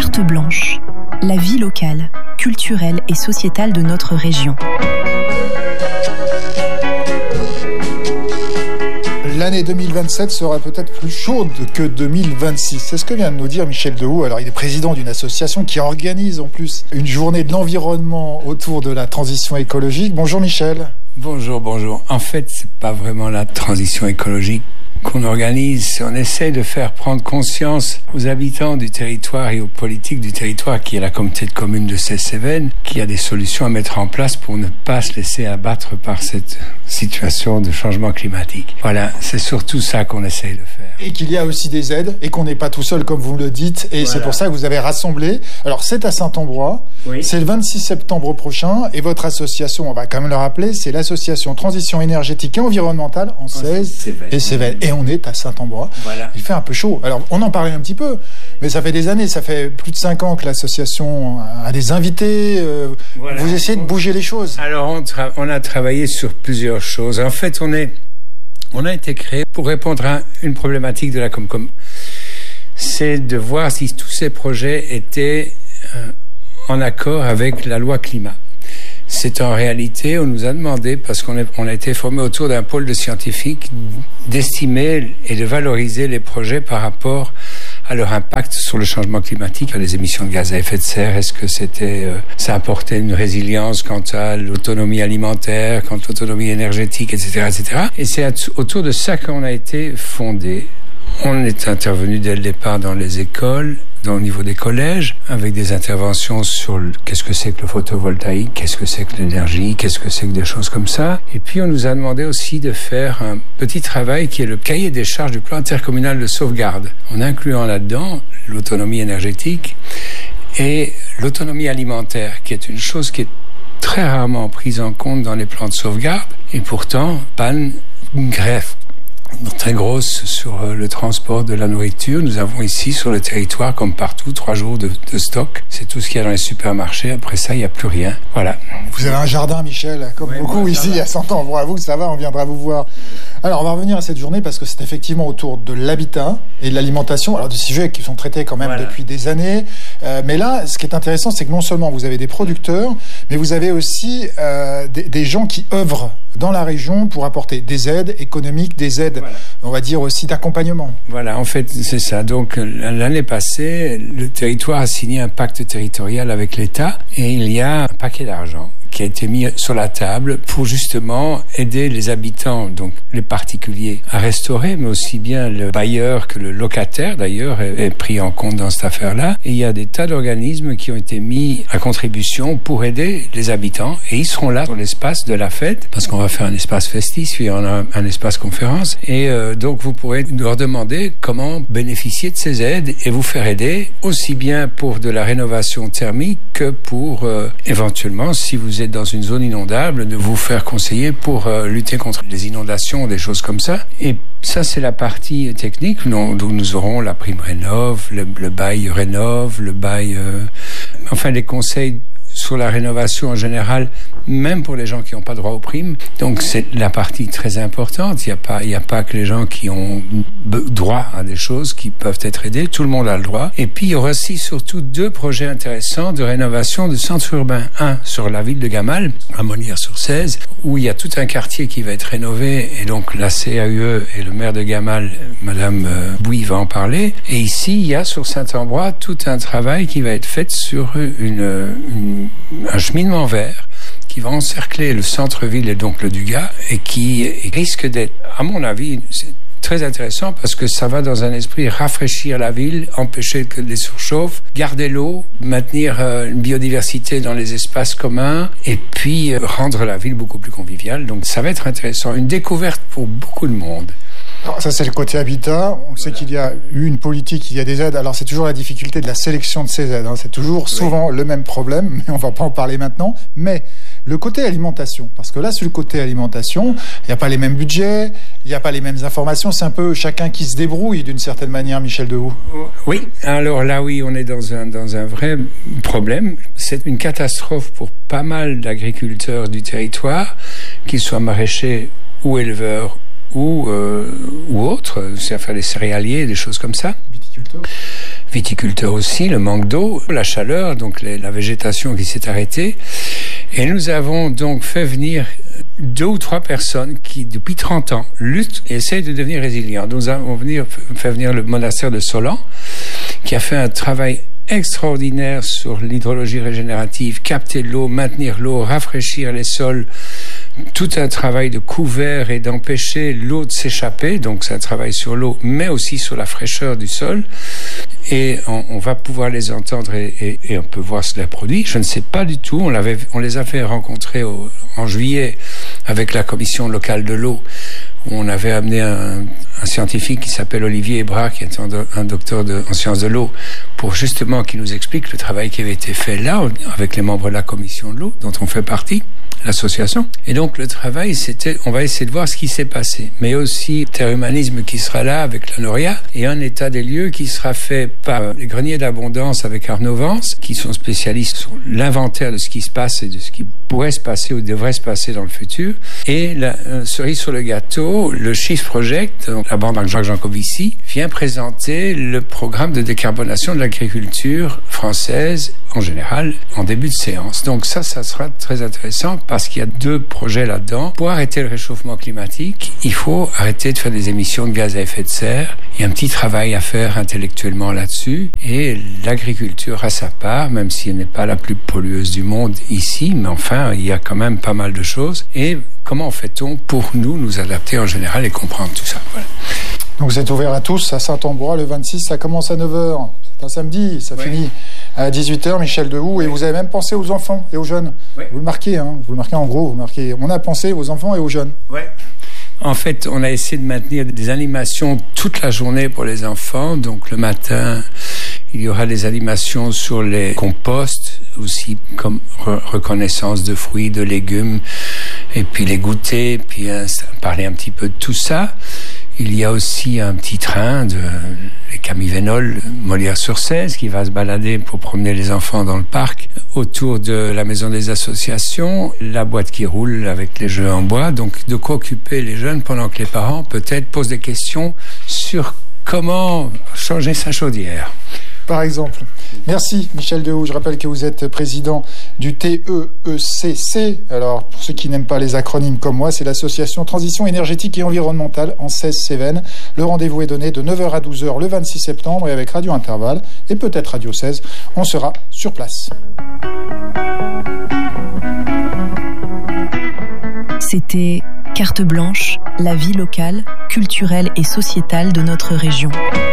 Carte blanche, la vie locale, culturelle et sociétale de notre région. L'année 2027 sera peut-être plus chaude que 2026. C'est ce que vient de nous dire Michel Dehoux. Alors, il est président d'une association qui organise en plus une journée de l'environnement autour de la transition écologique. Bonjour Michel. Bonjour. En fait, c'est pas vraiment la transition écologique qu'on organise. On essaie de faire prendre conscience aux habitants du territoire et aux politiques du territoire, qui est la communauté de communes de Celles-Cévennes, qu'il y a des solutions à mettre en place pour ne pas se laisser abattre par cette situation de changement climatique. Voilà, c'est surtout ça qu'on essaie de faire. Et qu'il y a aussi des aides et qu'on n'est pas tout seul comme vous le dites. Et voilà. C'est pour ça que vous avez rassemblé. Alors, c'est à Saint-Ambrois. Oui. C'est le 26 septembre prochain. Et votre association, on va quand même le rappeler, c'est l'association Transition énergétique et environnementale en Celles et Cévennes. Et on est à Saint-Ambrois. Voilà. Il fait un peu chaud. Alors, on en parlait un petit peu, mais ça fait des années, ça fait plus de 5 ans que l'association a des invités. Voilà. Vous essayez de bouger les choses. Alors, on a travaillé sur plusieurs choses. En fait, on a été créé pour répondre à une problématique de la Comcom. C'est de voir si tous ces projets étaient en accord avec la loi climat. C'est en réalité, on nous a demandé, parce qu'on a été formé autour d'un pôle de scientifiques, d'estimer et de valoriser les projets par rapport à leur impact sur le changement climatique, les émissions de gaz à effet de serre. Est-ce que ça apportait une résilience quant à l'autonomie alimentaire, quant à l'autonomie énergétique, etc., etc. Et c'est autour de ça qu'on a été fondé. On est intervenu dès le départ dans les écoles, au niveau des collèges, avec des interventions sur qu'est-ce que c'est que le photovoltaïque, qu'est-ce que c'est que l'énergie, qu'est-ce que c'est que des choses comme ça. Et puis on nous a demandé aussi de faire un petit travail qui est le cahier des charges du plan intercommunal de sauvegarde, en incluant là-dedans l'autonomie énergétique et l'autonomie alimentaire, qui est une chose qui est très rarement prise en compte dans les plans de sauvegarde, et pourtant, panne, greffe très grosse sur le transport de la nourriture. Nous avons ici sur le territoire, comme partout, 3 jours de stock. C'est tout ce qu'il y a dans les supermarchés. Après ça, il n'y a plus rien. Voilà. Vous avez un jardin, Michel, comme beaucoup ici à Saint-Ambrois. Vous, ça va, on viendra vous voir. Alors, on va revenir à cette journée parce que c'est effectivement autour de l'habitat et de l'alimentation. Alors, des sujets qui sont traités quand même depuis des années. Mais là, ce qui est intéressant, c'est que non seulement vous avez des producteurs, mais vous avez aussi des gens qui œuvrent dans la région pour apporter des aides économiques, des aides, on va dire aussi d'accompagnement. Voilà, en fait, c'est ça. Donc, l'année passée, le territoire a signé un pacte territorial avec l'État et il y a un paquet d'argent qui a été mis sur la table pour justement aider les habitants, donc les particuliers, à restaurer, mais aussi bien le bailleur que le locataire, d'ailleurs, est pris en compte dans cette affaire-là. Et il y a des tas d'organismes qui ont été mis à contribution pour aider les habitants, et ils seront là sur l'espace de la fête, parce qu'on va faire un espace festif, puis on a un espace conférence, et donc vous pourrez leur demander comment bénéficier de ces aides et vous faire aider, aussi bien pour de la rénovation thermique que pour éventuellement, si vous êtes dans une zone inondable, de vous faire conseiller pour lutter contre les inondations, des choses comme ça. Et ça, c'est la partie technique, d'où nous aurons la prime rénov, le bail rénov, le bail... enfin, les conseils sur la rénovation en général, même pour les gens qui n'ont pas droit aux primes. Donc c'est la partie très importante. Il y a pas que les gens qui ont droit à des choses qui peuvent être aidés. Tout le monde a le droit. Et puis il y aura aussi surtout 2 projets intéressants de rénovation de centres urbains. Un sur la ville de Gamal, à Monières-sur-Cèze, où il y a tout un quartier qui va être rénové. Et donc la CAUE et le maire de Gamal, Madame Bouy, va en parler. Et ici, il y a sur Saint-Ambrois tout un travail qui va être fait sur un cheminement vert qui va encercler le centre-ville et donc le Dugat et qui risque d'être, à mon avis, c'est très intéressant parce que ça va dans un esprit rafraîchir la ville, empêcher que les surchauffes, garder l'eau, maintenir une biodiversité dans les espaces communs et puis rendre la ville beaucoup plus conviviale. Donc ça va être intéressant, une découverte pour beaucoup de monde. Alors ça, c'est le côté habitat. On sait qu'il y a eu une politique, il y a des aides. Alors, c'est toujours la difficulté de la sélection de ces aides. C'est toujours souvent le même problème, mais on va pas en parler maintenant. Mais le côté alimentation, parce que là, sur le côté alimentation, il n'y a pas les mêmes budgets, il n'y a pas les mêmes informations. C'est un peu chacun qui se débrouille d'une certaine manière, Michel Dehoux. Oui, alors là, oui, on est dans un vrai problème. C'est une catastrophe pour pas mal d'agriculteurs du territoire, qu'ils soient maraîchers ou éleveurs ou autres, c'est-à-dire des céréaliers, des choses comme ça. viticulteurs aussi, le manque d'eau, la chaleur, donc la végétation qui s'est arrêtée. Et nous avons donc fait venir 2 ou 3 personnes qui, depuis 30 ans, luttent et essayent de devenir résilients. Nous avons fait venir le monastère de Solan, qui a fait un travail extraordinaire sur l'hydrologie régénérative, capter l'eau, maintenir l'eau, rafraîchir les sols, tout un travail de couvert et d'empêcher l'eau de s'échapper, donc c'est un travail sur l'eau, mais aussi sur la fraîcheur du sol. Et on va pouvoir les entendre et on peut voir ce qu'ils produisent. Je ne sais pas du tout, on les a fait rencontrer en juillet avec la commission locale de l'eau. On avait amené un scientifique qui s'appelle Olivier Hébrard, qui est un docteur en sciences de l'eau, pour justement qu'il nous explique le travail qui avait été fait là, avec les membres de la commission de l'eau, dont on fait partie, l'association. Et donc le travail, on va essayer de voir ce qui s'est passé. Mais aussi Terre Humanisme qui sera là avec la Noria, et un état des lieux qui sera fait par les Greniers d'Abondance avec Arnaud Vance, qui sont spécialistes sur l'inventaire de ce qui se passe et de ce qui pourrait se passer ou devrait se passer dans le futur. Et la cerise sur le gâteau, le Shift Project, donc la bande avec Jacques Jancovici, vient présenter le programme de décarbonation de l'agriculture française en général en début de séance. Donc ça sera très intéressant parce qu'il y a 2 projets là-dedans. Pour arrêter le réchauffement climatique, il faut arrêter de faire des émissions de gaz à effet de serre. Il y a un petit travail à faire intellectuellement là-dessus et l'agriculture a sa part, même si elle n'est pas la plus pollueuse du monde ici, mais enfin, il y a quand même pas mal de choses. Et comment fait-on pour nous adapter en général et comprendre tout ça? Voilà. Donc c'est ouvert à tous, à Saint-Ambrois, le 26, ça commence à 9h. C'est un samedi, ça finit à 18h, Michel Dehoux, et vous avez même pensé aux enfants et aux jeunes. Oui. Vous le marquez, en gros, on a pensé aux enfants et aux jeunes. Oui. En fait, on a essayé de maintenir des animations toute la journée pour les enfants. Donc le matin, il y aura des animations sur les composts, aussi comme reconnaissance de fruits, de légumes, et puis les goûter, puis parler un petit peu de tout ça. Il y a aussi un petit train de Camille Vénol, Molière-sur-Cèze, qui va se balader pour promener les enfants dans le parc autour de la maison des associations, la boîte qui roule avec les jeux en bois. Donc, de quoi occuper les jeunes pendant que les parents, peut-être, posent des questions sur comment changer sa chaudière. Par exemple. Merci Michel Dehoux. Je rappelle que vous êtes président du TEECC. Alors, pour ceux qui n'aiment pas les acronymes comme moi, c'est l'association Transition énergétique et environnementale en Cèze-Cévennes. Le rendez-vous est donné de 9h à 12h le 26 septembre et avec Radio Intervalle et peut-être Radio 16, on sera sur place. C'était Carte Blanche, la vie locale, culturelle et sociétale de notre région.